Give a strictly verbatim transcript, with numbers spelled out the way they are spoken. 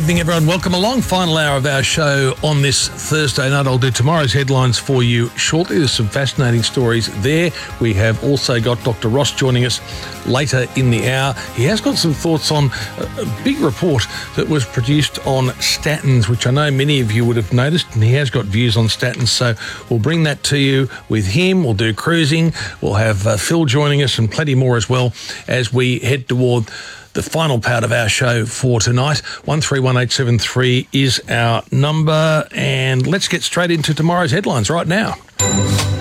evening, everyone. Welcome along. Final hour of our show on this Thursday night. I'll do tomorrow's headlines for you shortly. There's some fascinating stories there. We have also got Doctor Ross joining us later in the hour. He has got some thoughts on a big report that was produced on statins, which I know many of you would have noticed, and he has got views on statins. So we'll bring that to you with him. We'll do cruising. We'll have uh, Phil joining us and plenty more as well as we head toward the final part of our show for tonight. one three one eight seven three is our number, and let's get straight into tomorrow's headlines right now.